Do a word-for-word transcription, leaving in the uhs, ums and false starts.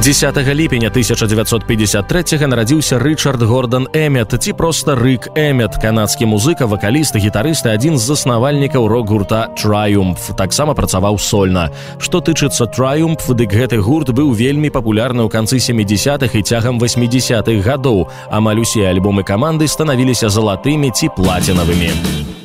дзесятага ліпеня тысяча дзевяцьсот пятьдесят трэцяга нарадзіўся Рычард Гордан Эмет, ці проста Рык Эмет, канадскі музыка, вакаліст, гітарыст і адзін з заснавальнікаў рок-гурта Triumph. Таксама працаваў сольна. Што тычыцца Triumph, дык гэты гурт быў вельмі папулярны ў канцы сямідзесятых і цягам васьмідзесятых гадоў. Амаль усе альбомы каманды станавіліся залатымі ці плацінавымі.